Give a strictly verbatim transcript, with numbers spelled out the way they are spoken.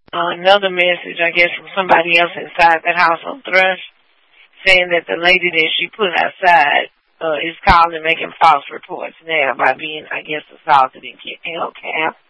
Uh, another message, I guess, from somebody else inside the house on Thrush, saying that the lady that she put outside uh, is calling and making false reports now by being, I guess, assaulted in Hellcat.